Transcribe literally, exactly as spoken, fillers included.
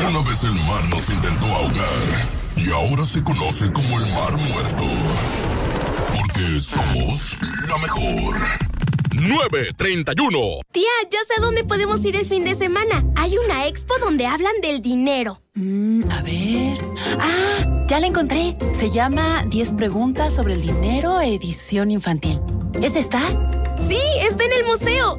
Una vez el mar nos intentó ahogar y ahora se conoce como el Mar Muerto. Porque somos la mejor. nueve treinta y uno. Tía, ya sé dónde podemos ir el fin de semana. Hay una expo donde hablan del dinero. Mm, a ver... ¡Ah! Ya la encontré. Se llama diez preguntas sobre el dinero, edición infantil. ¿Es esta? Sí, está en el museo.